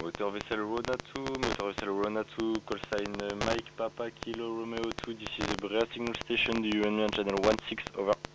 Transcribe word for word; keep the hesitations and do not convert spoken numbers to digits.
Motor vessel Rona two, motor vessel Rona two, call sign uh, Mike Papa Kilo Romeo two, this is the Brea Signal Station, do you hear me on channel one six, over.